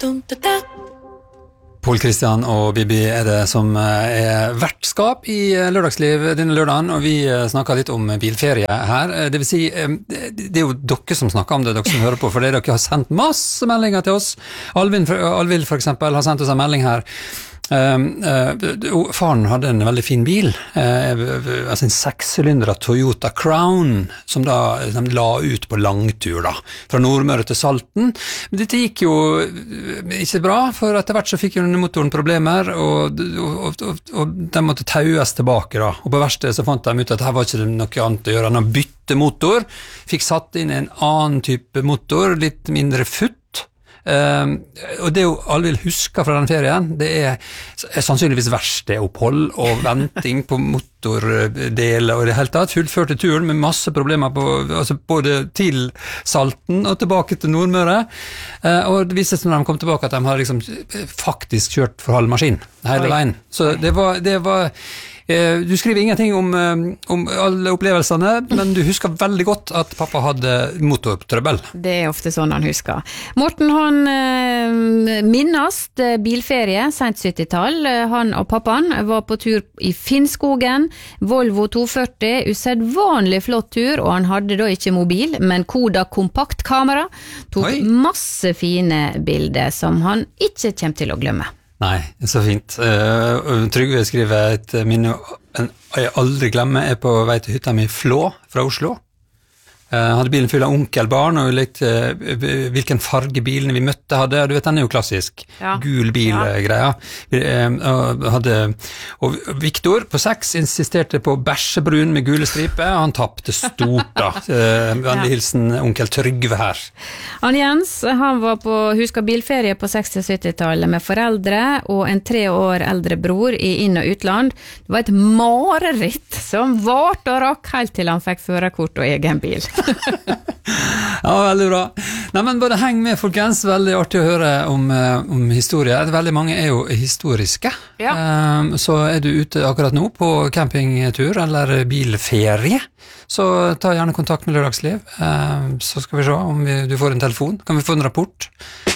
Pål Kristian og Bibi det som vertskap i lørdagsliv denne lørdagen, og vi snakker litt om bilferie her. Det vil si, det jo dere som snakker om det, dere som hører på, for dere har sendt masse meldinger til oss. Alvild for eksempel har sendt oss en melding her. Faren hadde en veldig fin bil, altså en 6-sylindret Toyota Crown, som da de la ut på langtur da, fra Nordmøre til Salten. Men dette gikk jo ikke bra, for etter hvert så fikk jo motoren problemer, og de måtte taues tilbake da, og på verste så fant de ut at her var ikke noe annet å gjøre enn å bytte motor, fikk satt inn en annen type motor, litt mindre futt. Og det jo Alvild husker fra den ferien, det sannsynligvis verkstedopphold og venting på motordeler og det hele tatt, fullførte turen med masse problemer altså både til Salten og tilbake til Nordmøre, og det viste seg når de kom tilbake at de har liksom faktisk kjørt for halv maskin hele veien, så det var du skriver ingenting om alle opplevelsene, men du husker veldig godt at pappa hadde motortrøbbel. Det ofte sånn han husker. Morten, han minnast bilferie, sent 70-tall. Han og pappaen var på tur i Finnskogen, Volvo 240, usedvanlig flott tur, og han hadde da ikke mobil, men Koda kompaktkamera, tok masse fine bilder som han ikke kommer til å glemme. Nei, så fint. Trygve skriver et minne jeg aldri glemmer på vei til hytta mi Flå fra Oslo. Hadde bilen full av onkelbarn, og lekte hvilken farge bilene vi møtte hadde, og du vet, den jo klassisk, gul bil-greia. Og Viktor på 6 insisterte på bæsjebrun med gule striper, og han tappte stort da. Vennlig hilsen onkel Trygve her. Han Jens, han var på huska bilferie på 60-70-tallet med foreldre og en 3 år eldre bror i inn- og utland. Det var et mareritt som vart og rakk helt til han fikk førerkort og egen bil. Ja, veldig bra. Nei, men bare heng med, folkens. Veldig artig å høre om historie. Veldig mange jo historiske. Ja. Så du ute akkurat nå på campingtur eller bilferie, så ta gjerne kontakt med Lørdagsliv. Så skal vi se om du får en telefon. Kan vi få en rapport?